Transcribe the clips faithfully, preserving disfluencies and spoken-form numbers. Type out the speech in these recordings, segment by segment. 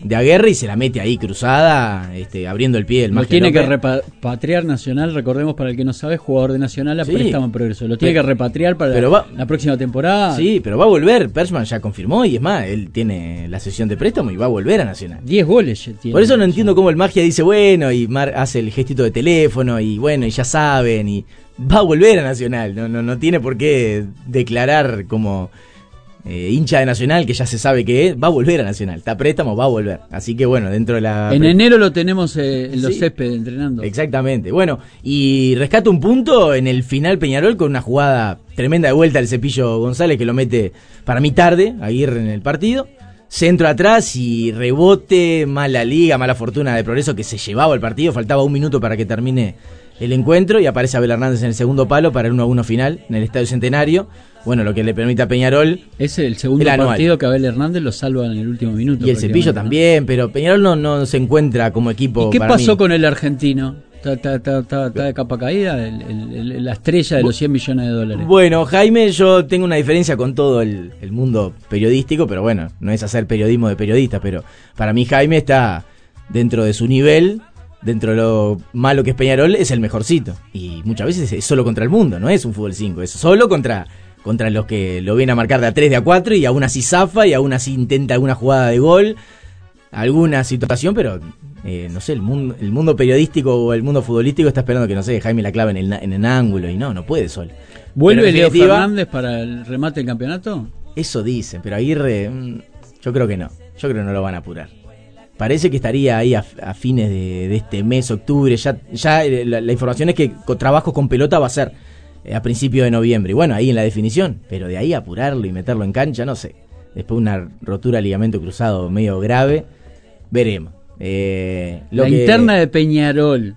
de Aguerre y se la mete ahí cruzada, este, abriendo el pie del Lo Magia tiene López. que repatriar Nacional, recordemos para el que no sabe, jugador de Nacional a Sí. préstamo en Progreso. Lo tiene Pero- que repatriar para pero va- la próxima temporada. Sí, pero va a volver. Persman ya confirmó y es más, él tiene la sesión de préstamo y va a volver a Nacional. diez goles ya tiene. Por eso no entiendo cómo el Magia dice, bueno, y Mar hace el gestito de teléfono y bueno, y ya saben, y va a volver a Nacional. No, no, no tiene por qué declarar como eh, hincha de Nacional, que ya se sabe que es, va a volver a Nacional. Está a préstamo, va a volver. Así que bueno, dentro de la... En enero lo tenemos eh, en los Sí. céspedes entrenando. Exactamente. Bueno, y rescata un punto en el final Peñarol con una jugada tremenda de vuelta del Cepillo González que lo mete para mí tarde, Aguirre en el partido. Centro atrás y rebote, mala liga, mala fortuna de Progreso que se llevaba el partido. Faltaba un minuto para que termine el encuentro y aparece Abel Hernández en el segundo palo para el uno a uno final en el Estadio Centenario. Bueno, lo que le permite a Peñarol. Es el segundo El anual. partido que Abel Hernández lo salva en el último minuto. Y el Cepillo prácticamente, ¿no? también, pero Peñarol no, no se encuentra como equipo. ¿Y qué para pasó mí. con el argentino? ¿Está, está, está, está- está de capa caída? El- el- el- la estrella de los cien millones de dólares. Bueno, Jaime, yo tengo una diferencia con todo el, el mundo periodístico, pero bueno, no es hacer periodismo de periodista, pero para mí Jaime está dentro de su nivel, dentro de lo malo que es Peñarol, es el mejorcito. Y muchas veces es solo contra el mundo, no es un fútbol cinco, es solo contra, contra los que lo vienen a marcar de a tres, de a cuatro, y aún así zafa, y aún así intenta alguna jugada de gol, alguna situación, pero... Eh, no sé, el mundo, el mundo periodístico o el mundo futbolístico está esperando que, no sé, Jaime la clave en el, na- en el ángulo y no, no puede solo. ¿Vuelve Pero en Leo definitiva, Fernández para el remate del campeonato? Eso dicen, pero Aguirre, mm, yo creo que no, yo creo que no lo van a apurar. Parece que estaría ahí a, a fines de, de este mes, octubre, ya, ya eh, la, la información es que con trabajo con pelota va a ser eh, a principios de noviembre, y bueno, ahí en la definición, pero de ahí a apurarlo y meterlo en cancha, no sé. Después una rotura de ligamento cruzado medio grave, veremos. Eh, lo la que, interna de Peñarol,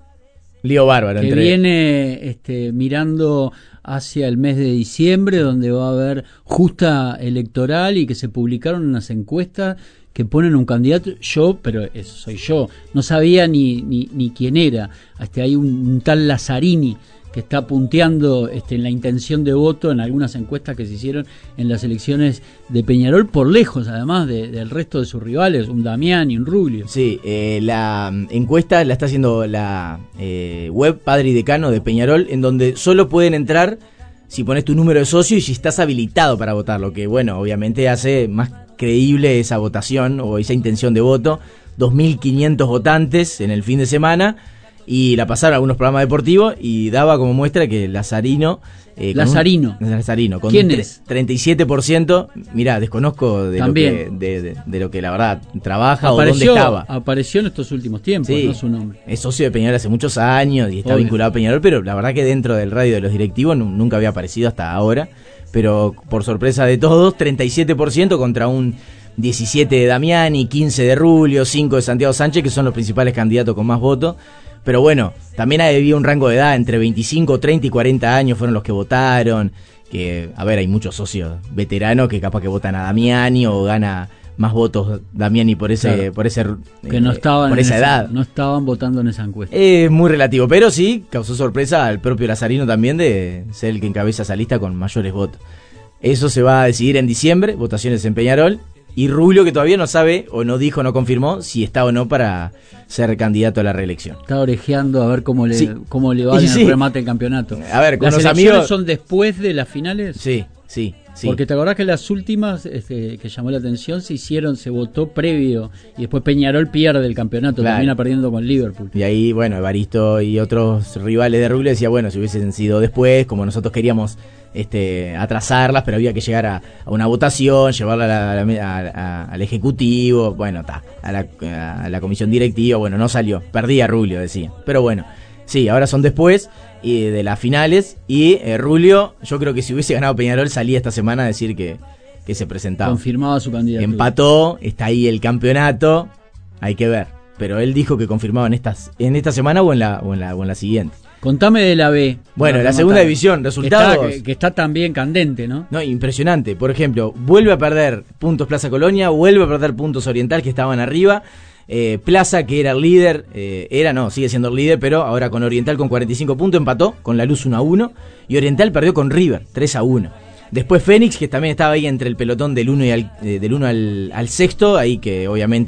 lío bárbaro que entre viene este, mirando hacia el mes de diciembre, donde va a haber justa electoral y que se publicaron unas encuestas que ponen un candidato. Yo, pero eso soy yo, no sabía ni, ni, ni quién era. Hasta hay un, un tal Lazzarini que está punteando este, en la intención de voto en algunas encuestas que se hicieron en las elecciones de Peñarol, por lejos además de, del resto de sus rivales, un Damián y un Rubio. Sí, eh, la mm, encuesta la está haciendo la eh, web Padre y Decano de Peñarol, en donde solo pueden entrar si pones tu número de socio y si estás habilitado para votar, lo que, bueno, obviamente hace más creíble esa votación o esa intención de voto. dos mil quinientos votantes en el fin de semana, y la pasaron a algunos programas deportivos y daba como muestra que Lazarino... Eh, con Lazarino. un, Lazarino, con ¿Quién un tre- es? treinta y siete por ciento, mirá, desconozco de lo, que, También. de, de- de lo que la verdad trabaja o Apareció, dónde estaba. apareció en estos últimos tiempos, Sí, no su nombre. es socio de Peñarol hace muchos años y está Obvio. vinculado a Peñarol, pero la verdad que dentro del radio de los directivos nu- nunca había aparecido hasta ahora. Pero por sorpresa de todos, treinta y siete por ciento contra un diecisiete de Damiani, quince de Rubio, cinco de Santiago Sánchez, que son los principales candidatos con más votos. Pero bueno, también había un rango de edad entre veinticinco, treinta y cuarenta años, fueron los que votaron. Que, a ver, hay muchos socios veteranos que capaz que votan a Damiani o gana más votos Damiani por ese, Claro. por ese Que no eh, estaban por en esa edad. no estaban votando en esa encuesta. Es muy relativo, pero sí causó sorpresa al propio Lazarino también de ser el que encabeza esa lista con mayores votos. Eso se va a decidir en diciembre, votaciones en Peñarol, y Rubio, que todavía no sabe o no dijo, no confirmó si está o no para ser candidato a la reelección. Está orejeando a ver cómo le, Sí. cómo le va Y en sí. el remate del campeonato. A ver, con ¿Las los elecciones amigos... son después de las finales? Sí, sí, sí. Porque te acordás que las últimas este, que llamó la atención se hicieron, se votó previo y después Peñarol pierde el campeonato, Claro. termina perdiendo con Liverpool. Y ahí, bueno, Evaristo y otros rivales de Rubio decía, bueno, si hubiesen sido después, como nosotros queríamos este, atrasarlas, pero había que llegar a, a una votación, llevarla a la- a- a- al Ejecutivo, bueno, está, a la, a la comisión directiva, bueno, no salió, perdía Rubio, decía. Pero bueno, sí, ahora son después y de las finales, y eh, Rubio, yo creo que si hubiese ganado Peñarol, salía esta semana a decir que, que se presentaba. Confirmaba su candidatura. Empató, está ahí el campeonato, hay que ver. Pero él dijo que confirmaba en estas, en esta semana o en la, o en la, o en la siguiente. Contame de la B. Bueno, para la rematar. segunda división, resultados. Que está, que, que está también candente, ¿no? No, impresionante. Por ejemplo, vuelve a perder puntos Plaza Colonia, vuelve a perder puntos Oriental, que estaban arriba. Eh, Plaza, que era el líder, eh, era, no, sigue siendo el líder, pero ahora con Oriental con cuarenta y cinco puntos, empató con La Luz uno a uno. Y Oriental perdió con River, tres a uno. Después Fénix, que también estaba ahí entre el pelotón del uno y al, eh, del uno al, al sexto, ahí que obviamente